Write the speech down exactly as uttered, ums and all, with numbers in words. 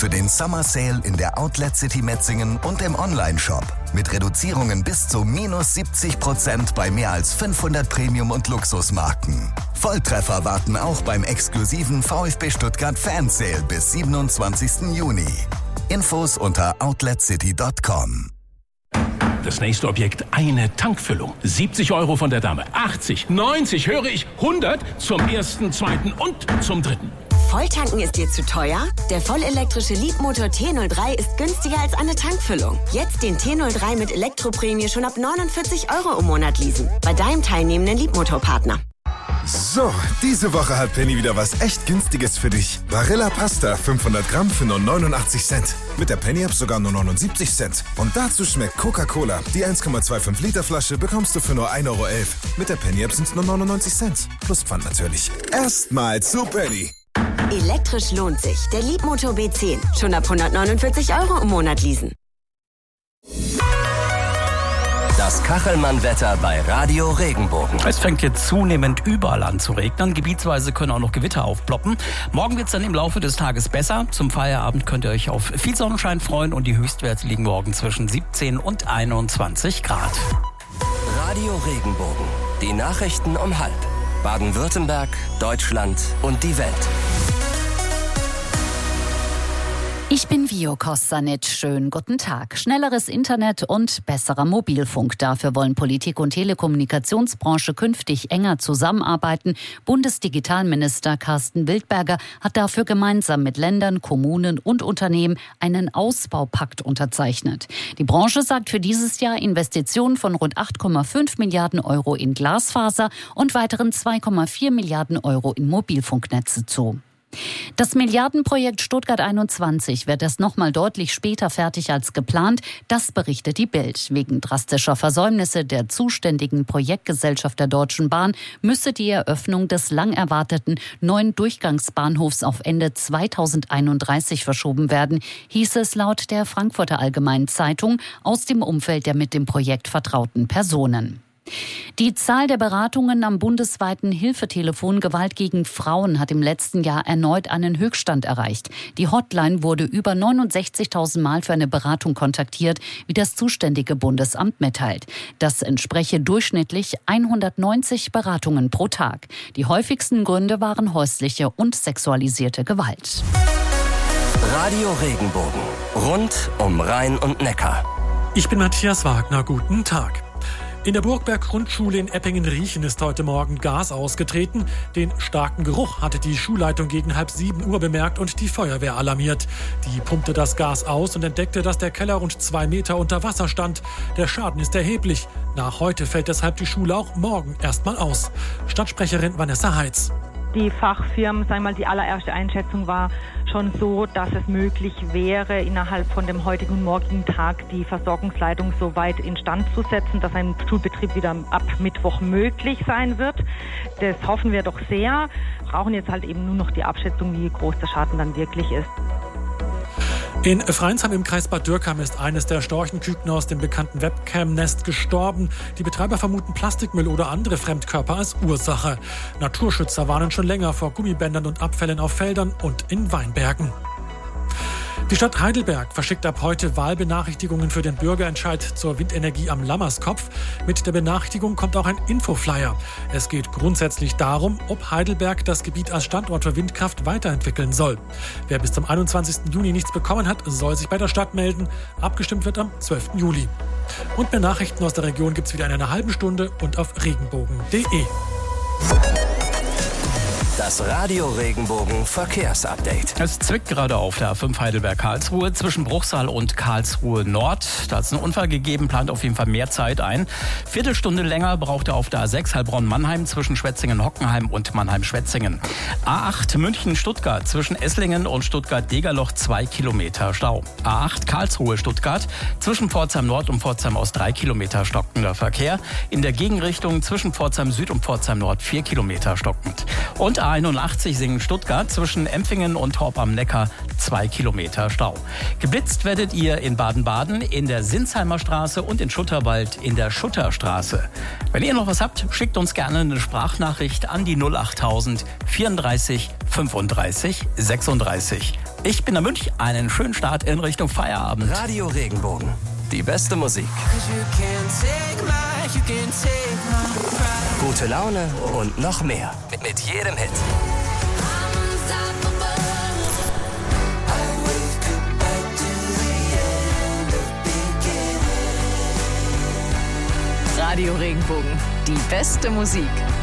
für den Summer Sale in der Outlet City Metzingen und im Onlineshop. Mit Reduzierungen bis zu minus siebzig Prozent bei mehr als fünfhundert Premium- und Luxusmarken. Volltreffer warten auch beim exklusiven VfB Stuttgart Fan Sale bis siebenundzwanzigsten Juni. Infos unter outlet city punkt com. Das nächste Objekt, eine Tankfüllung. siebzig Euro von der Dame. achtzig, neunzig, höre ich, hundert zum ersten, zweiten und zum dritten. Volltanken ist dir zu teuer? Der vollelektrische Leapmotor T null drei ist günstiger als eine Tankfüllung. Jetzt den T null drei mit Elektroprämie schon ab neunundvierzig Euro im Monat leasen. Bei deinem teilnehmenden Leapmotor-Partner. So, diese Woche hat Penny wieder was echt Günstiges für dich. Barilla Pasta, fünfhundert Gramm für nur neunundachtzig Cent. Mit der Penny-App sogar nur neunundsiebzig Cent. Und dazu schmeckt Coca-Cola. Die eins Komma fünfundzwanzig Liter Flasche bekommst du für nur ein Euro elf. Mit der Penny-App sind es nur neunundneunzig Cent. Plus Pfand natürlich. Erstmal zu Penny. Elektrisch lohnt sich. Der Leapmotor B zehn. Schon ab hundertneunundvierzig Euro im Monat leasen. Das Kachelmann-Wetter bei Radio Regenbogen. Es fängt jetzt zunehmend überall an zu regnen. Gebietsweise können auch noch Gewitter aufploppen. Morgen wird es dann im Laufe des Tages besser. Zum Feierabend könnt ihr euch auf viel Sonnenschein freuen und die Höchstwerte liegen morgen zwischen siebzehn und einundzwanzig Grad. Radio Regenbogen. Die Nachrichten um halb. Baden-Württemberg, Deutschland und die Welt. Ich bin Vio Kostanic. Schönen guten Tag. Schnelleres Internet und besserer Mobilfunk. Dafür wollen Politik und Telekommunikationsbranche künftig enger zusammenarbeiten. Bundesdigitalminister Carsten Wildberger hat dafür gemeinsam mit Ländern, Kommunen und Unternehmen einen Ausbaupakt unterzeichnet. Die Branche sagt für dieses Jahr Investitionen von rund acht Komma fünf Milliarden Euro in Glasfaser und weiteren zwei Komma vier Milliarden Euro in Mobilfunknetze zu. Das Milliardenprojekt Stuttgart einundzwanzig wird erst noch mal deutlich später fertig als geplant. Das berichtet die Bild. Wegen drastischer Versäumnisse der zuständigen Projektgesellschaft der Deutschen Bahn müsse die Eröffnung des lang erwarteten neuen Durchgangsbahnhofs auf Ende zweitausendeinunddreißig verschoben werden, hieß es laut der Frankfurter Allgemeinen Zeitung aus dem Umfeld der mit dem Projekt vertrauten Personen. Die Zahl der Beratungen am bundesweiten Hilfetelefon Gewalt gegen Frauen hat im letzten Jahr erneut einen Höchststand erreicht. Die Hotline wurde über neunundsechzigtausend Mal für eine Beratung kontaktiert, wie das zuständige Bundesamt mitteilt. Das entspreche durchschnittlich hundertneunzig Beratungen pro Tag. Die häufigsten Gründe waren häusliche und sexualisierte Gewalt. Radio Regenbogen. Rund um Rhein und Neckar. Ich bin Matthias Wagner. Guten Tag. In der Burgberg-Grundschule in Eppingen-Riechen ist heute Morgen Gas ausgetreten. Den starken Geruch hatte die Schulleitung gegen halb sieben Uhr bemerkt und die Feuerwehr alarmiert. Die pumpte das Gas aus und entdeckte, dass der Keller rund zwei Meter unter Wasser stand. Der Schaden ist erheblich. Nach heute fällt deshalb die Schule auch morgen erstmal aus. Stadtsprecherin Vanessa Heitz. Die Fachfirmen, sagen wir mal, die allererste Einschätzung war schon so, dass es möglich wäre, innerhalb von dem heutigen und morgigen Tag die Versorgungsleitung so weit instand zu setzen, dass ein Schulbetrieb wieder ab Mittwoch möglich sein wird. Das hoffen wir doch sehr. Wir brauchen jetzt halt eben nur noch die Abschätzung, wie groß der Schaden dann wirklich ist. In Freinsheim im Kreis Bad Dürkheim ist eines der Storchenküken aus dem bekannten Webcam-Nest gestorben. Die Betreiber vermuten Plastikmüll oder andere Fremdkörper als Ursache. Naturschützer warnen schon länger vor Gummibändern und Abfällen auf Feldern und in Weinbergen. Die Stadt Heidelberg verschickt ab heute Wahlbenachrichtigungen für den Bürgerentscheid zur Windenergie am Lammerskopf. Mit der Benachrichtigung kommt auch ein Infoflyer. Es geht grundsätzlich darum, ob Heidelberg das Gebiet als Standort für Windkraft weiterentwickeln soll. Wer bis zum einundzwanzigsten Juni nichts bekommen hat, soll sich bei der Stadt melden. Abgestimmt wird am zwölften Juli. Und mehr Nachrichten aus der Region gibt es wieder in einer halben Stunde und auf regenbogen punkt de. Das Radio Regenbogen Verkehrsupdate. Es zwickt gerade auf der A fünf Heidelberg-Karlsruhe zwischen Bruchsal und Karlsruhe Nord. Da hat es einen Unfall gegeben, plant auf jeden Fall mehr Zeit ein. Viertelstunde länger braucht er auf der A sechs Heilbronn-Mannheim zwischen Schwetzingen-Hockenheim und Mannheim-Schwetzingen. A acht München-Stuttgart zwischen Esslingen und Stuttgart-Degerloch zwei Kilometer Stau. A acht Karlsruhe-Stuttgart zwischen Pforzheim Nord und Pforzheim Ost drei Kilometer stockender Verkehr. In der Gegenrichtung zwischen Pforzheim Süd und Pforzheim Nord vier Kilometer stockend. Und A einundachtzig Singen-Stuttgart zwischen Empfingen und Horb am Neckar zwei Kilometer Stau. Geblitzt werdet ihr in Baden-Baden in der Sinsheimer Straße und in Schutterwald in der Schutterstraße. Wenn ihr noch was habt, schickt uns gerne eine Sprachnachricht an die null achttausend vierunddreißig fünfunddreißig sechsunddreißig. Ich bin der Münch. Einen schönen Start in Richtung Feierabend. Radio Regenbogen. Die beste Musik. Gute Laune und noch mehr. Mit, mit jedem Hit. Radio Regenbogen. Die beste Musik.